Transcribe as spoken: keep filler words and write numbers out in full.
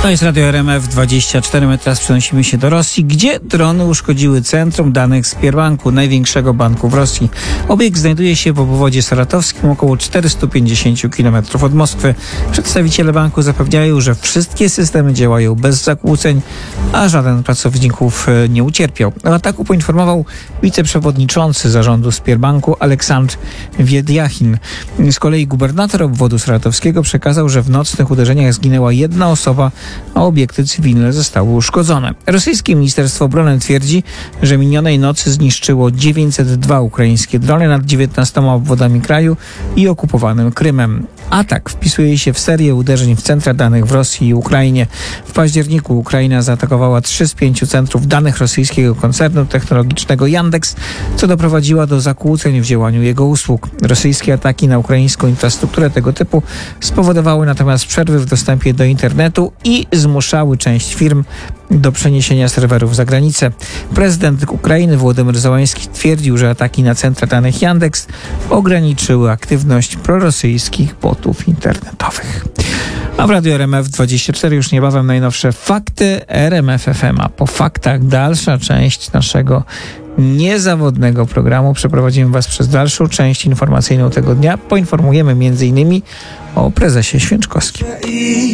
To jest Radio R M F dwadzieścia cztery. My teraz przenosimy się do Rosji, gdzie drony uszkodziły centrum danych Sberbanku, największego banku w Rosji. Obiekt znajduje się w obwodzie saratowskim, około czterysta pięćdziesiąt kilometrów od Moskwy. Przedstawiciele banku zapewniają, że wszystkie systemy działają bez zakłóceń, a żaden z pracowników nie ucierpiał. O ataku poinformował wiceprzewodniczący zarządu Sberbanku Aleksandr Wiedjachin. Z kolei gubernator obwodu saratowskiego przekazał, że w nocnych uderzeniach zginęła jedna osoba, a obiekty cywilne zostały uszkodzone. Rosyjskie Ministerstwo Obrony twierdzi, że minionej nocy zniszczyło dziewięćset dwa ukraińskie drony nad dziewiętnastoma obwodami kraju i okupowanym Krymem. Atak wpisuje się w serię uderzeń w centra danych w Rosji i Ukrainie. W październiku Ukraina zaatakowała trzy z pięciu centrów danych rosyjskiego koncernu technologicznego Yandex, co doprowadziło do zakłóceń w działaniu jego usług. Rosyjskie ataki na ukraińską infrastrukturę tego typu spowodowały natomiast przerwy w dostępie do internetu i zmuszały część firm do przeniesienia serwerów za granicę. Prezydent Ukrainy Wołodymyr Zełański twierdził, że ataki na centra danych Yandex ograniczyły aktywność prorosyjskich botów internetowych. A w Radio R M F dwadzieścia cztery już niebawem najnowsze fakty R M F F M. A po faktach dalsza część naszego niezawodnego programu. Przeprowadzimy Was przez dalszą część informacyjną tego dnia. Poinformujemy między innymi o prezesie Święczkowskim.